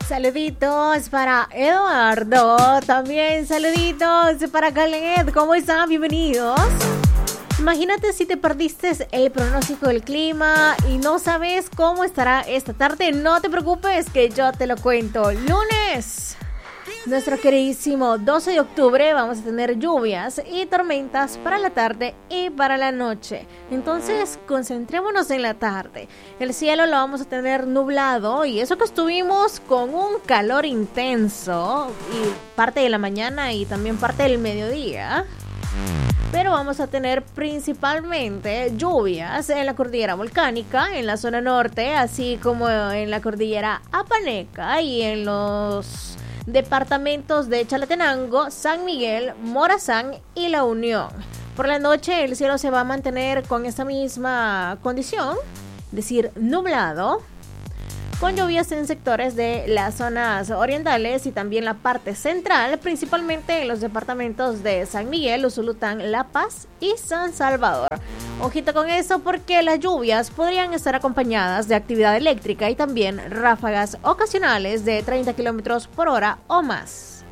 Saluditos para Eduardo, también saluditos para Caled, ¿cómo están? Bienvenidos. Imagínate si te perdiste el pronóstico del clima y no sabes cómo estará esta tarde, no te preocupes que yo te lo cuento. Lunes, nuestro queridísimo 12 de octubre, vamos a tener lluvias y tormentas para la tarde y para la noche. Entonces, concentrémonos en la tarde. El cielo lo vamos a tener nublado y eso que estuvimos con un calor intenso y parte de la mañana y también parte del mediodía. Pero vamos a tener principalmente lluvias en la cordillera volcánica, en la zona norte, así como en la cordillera Apaneca y en los departamentos de Chalatenango, San Miguel, Morazán y La Unión. Por la noche el cielo se va a mantener con esta misma condición, es decir, nublado, con lluvias en sectores de las zonas orientales y también la parte central, principalmente en los departamentos de San Miguel, Usulután, La Paz y San Salvador. Ojito con eso porque las lluvias podrían estar acompañadas de actividad eléctrica y también ráfagas ocasionales de 30 kilómetros por hora o más.